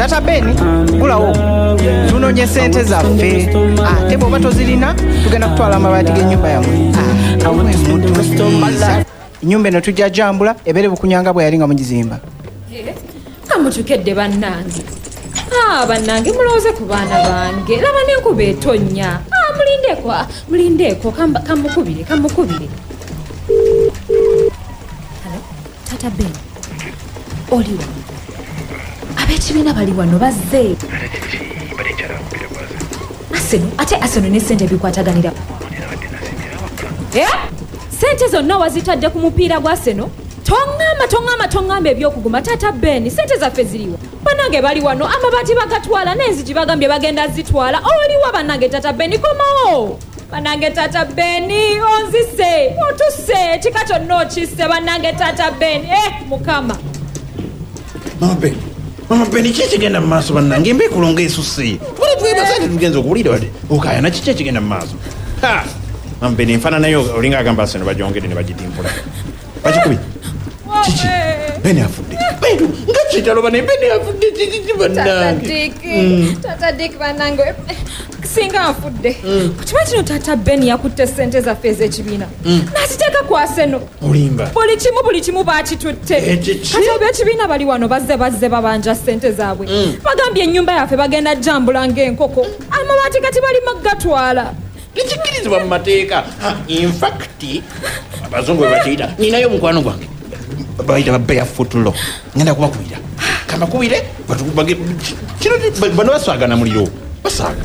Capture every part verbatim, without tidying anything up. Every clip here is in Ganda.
Tata Beni gulawo tunonye sente zaffe ate bw'oba tozirina tugenda kutwala amabaati g'ennyumba yammwe. Ennyumba eno tujja jambula ebeere bukunyanga bwe yali nga mugizimba. Kamutukedde bannange. Ah, bannange mulowooze ku baana bange laba n'enkuba etonnya. Ah, mulindeko mulindeko kamukubire kamukubire. Halo Tata Beni oliwa ab'ekibiina bali wano bazze. Aseno ate Aseno ne sente bikwataganira. Eh? Sente zonna wazitadde ku mupiira gwa Aseno? Tongamba tongamba tongamba ebyokuguma Tata Beni sente zaffe ziriwa. Bannange bali wano amabaati bagatwala n'enzigi bagambye bagenda zitwala. Oliwa bannange Tata Beni komawo. Bannange Tata Beni onzise otuse kika kyonna okisse bannange Tata Beni. Eh mukama. Mama Beni. Mama Beni kiki kigenda mu maaso bannange mbe kulonga esusse. Buli tuyiba sente tugenza okuwulira wadde okayana kiki kigenda mu maaso. Ha! Mama Beni nfaanana yo olinga agamba Aseno bajongedde ne bagitimpula. Bakikubi. Kiki? Beni afudde. Beni nga kitalo bane Beni afudde kiki bannange. Tata Dick bannange singa afudde. Kukiba kino Tata Beni yakutte sente zaffe ez'ekibiina. N'aziteeka ku Aseno. Olimba. Buli kimu buli kimu baakitutte. Kati ab'ekibiina bali wano bazze bazze babanja sente zaabwe. Bagambye ennyumba yaffe bagenda jambula ng'enkoko. Amabaati kati balima gatwala. Tekikkirizibwa mu mateeka. In fact abazungu bwe bakiyita ninayo mukwano gwange bayita ba barefoot law. Ngenda kubakubira kamakubire kino bano baswagana muliro basaaga.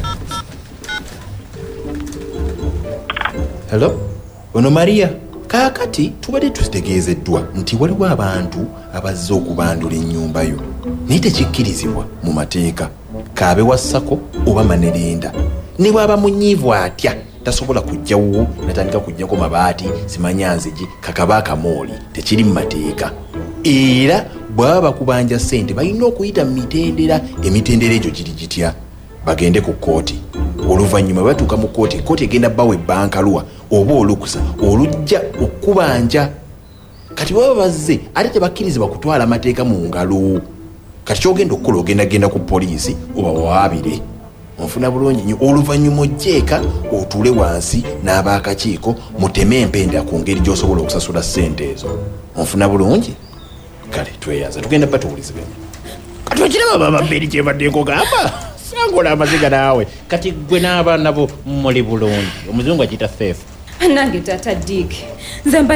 Hello ono Maria kaakati tubadde tutegeezeddwa nti waliwo abantu abazze okubandula ennyumba yo naye tekikkirizibwa mu mateeka kaabe wassako oba manerenda ne bwaba munyiivu atya tasobola kujjawo natandika kujjako mabaati simanyanzigi kakaba akamooli tekiri mu mateeka era bwaba bakubanja ssente balina okuyita mu mitendera emitendera egyo giri gitya bagende ku kkooti oluvannyuma batuuka mu kkooti kkooti egenda bawa ebbankaluwa oba olukusa olujja okubanja kati baba bazze ate tebakkirizibwa kutwala amateeka mu ngalo kati kyogenda okukola ogenda genda ku poliisi oba waabire onfuna bulungi nnyo oluvannyuma ojjeeka otuule wansi n'abaakakiiko muteme empenda ku ngeri gy'osobola okusasula ssente ezo onfuna bulungi kale tweyaza tugenda batuwulizibwemu kati okiraba Mama Beni kyebadde nkugamba sangola amaziga naawe kati gwe n'abaana bo muli bulungi omuzungu akiyita feefu. Bannange Tata Dick nze